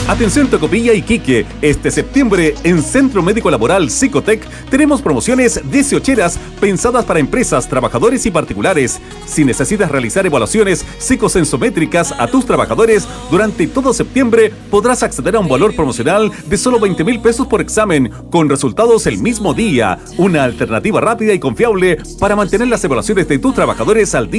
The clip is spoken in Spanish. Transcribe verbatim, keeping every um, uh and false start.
Atención Tocopilla y Quique, este septiembre en Centro Médico Laboral Psicotec tenemos promociones dieciocheras pensadas para empresas, trabajadores y particulares. Si necesitas realizar evaluaciones psicosensométricas a tus trabajadores, durante todo septiembre podrás acceder a un valor promocional de solo veinte mil pesos por examen, con resultados el mismo día. Una alternativa rápida y confiable para mantener las evaluaciones de tus trabajadores al día.